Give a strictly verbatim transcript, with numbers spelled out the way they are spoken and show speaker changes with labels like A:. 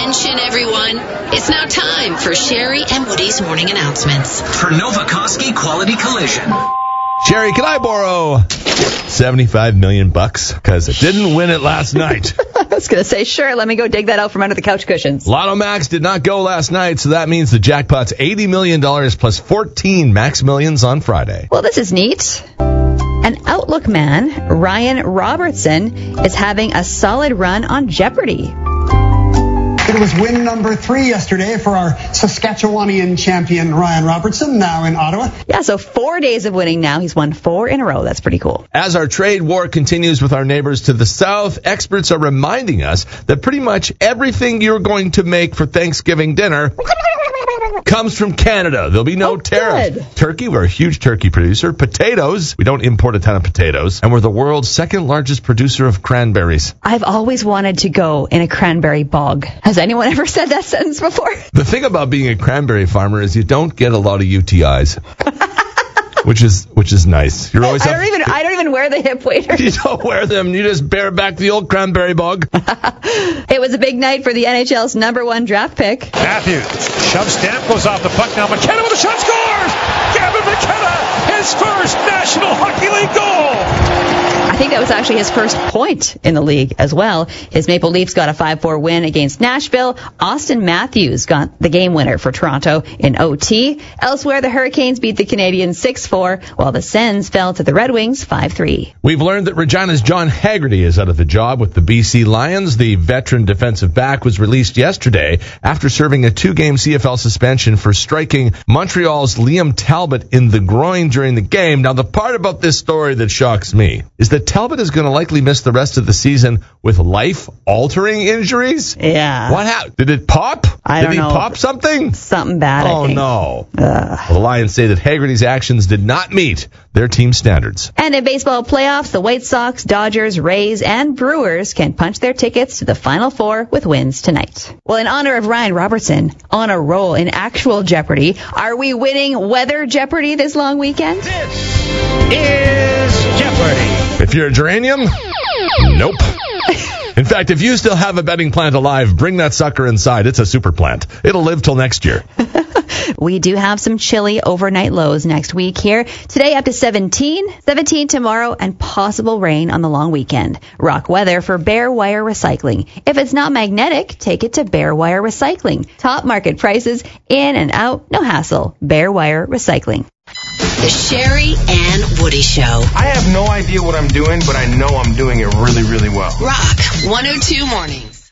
A: Attention, everyone. It's now time for Sherry and Woody's morning announcements.
B: For Novokoski Quality Collision.
C: Sherry, can I borrow seventy-five million bucks? Because it didn't win it last night.
D: I was going to say, sure, let me go dig that out from under the couch cushions.
C: Lotto Max did not go last night, so that means the jackpot's eighty million dollars plus fourteen Max Millions on Friday.
D: Well, this is neat. An Outlook man, Ryan Robertson, is having a solid run on Jeopardy!
E: It was win number three yesterday for our Saskatchewanian champion, Ryan Robertson, now in Ottawa.
D: Yeah, so four days of winning now. He's won four in a row. That's pretty cool.
C: As our trade war continues with our neighbors to the south, experts are reminding us that pretty much everything you're going to make for Thanksgiving dinner comes from Canada. There'll be no
D: oh,
C: tariff.
D: Good.
C: Turkey, we're a huge turkey producer. Potatoes, we don't import a ton of potatoes. And we're the world's second largest producer of cranberries.
D: I've always wanted to go in a cranberry bog. Has anyone ever said that sentence before?
C: The thing about being a cranberry farmer is you don't get a lot of U T Is. Which is which is nice. You're always
D: I don't
C: up,
D: even I don't even wear the hip waders.
C: You don't wear them. You just bear back the old cranberry bog.
D: It was a big night for the N H L's number one draft pick.
F: Matthews shoves Stamkos off the puck now. McKenna with a shot, scores! Gavin McKenna, his first National Hockey League goal!
D: I think that was actually his first point in the league as well. His Maple Leafs got a five four win against Nashville. Austin Matthews got the game winner for Toronto in O T. Elsewhere, the Hurricanes beat the Canadiens six four, while the Sens fell to the Red Wings five three.
C: We've learned that Regina's John Haggerty is out of the job with the B C Lions. The veteran defensive back was released yesterday after serving a two-game C F L suspension for striking Montreal's Liam Talbot in the groin during the game. Now, the part about this story that shocks me is that Talbot is going to likely miss the rest of the season with life-altering injuries.
D: Yeah.
C: What happened? Did it pop?
D: I
C: Did
D: don't
C: he
D: know.
C: pop something?
D: Something bad,
C: Oh,
D: I think.
C: no.
D: Ugh.
C: Well, the Lions say that Haggerty's actions did not meet their team standards.
D: And in baseball playoffs, the White Sox, Dodgers, Rays, and Brewers can punch their tickets to the Final Four with wins tonight. Well, in honor of Ryan Robertson, on a roll in actual Jeopardy, are we winning Weather Jeopardy this long weekend?
F: This is Jeopardy!
C: If you're a geranium, nope. In fact, if you still have a bedding plant alive, bring that sucker inside. It's a super plant. It'll live till next year.
D: We do have some chilly overnight lows next week here. Today up to seventeen, seventeen tomorrow, and possible rain on the long weekend. Rock weather for Bare Wire Recycling. If it's not magnetic, take it to Bare Wire Recycling. Top market prices, in and out, no hassle. Bare Wire Recycling.
A: The Sherry and Woody Show.
G: I have no idea what I'm doing, but I know I'm doing it really, really well.
A: Rock one oh two Mornings.